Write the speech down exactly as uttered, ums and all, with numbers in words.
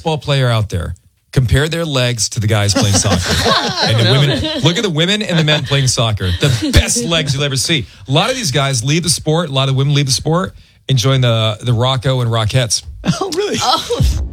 baseball player out there, compare their legs to the guys playing soccer. And the women, look at the women and the men playing soccer. The best legs you'll ever see. A lot of these guys leave the sport. A lot of women leave the sport and join the, the Rocco and Rockettes. Oh, really? Oh.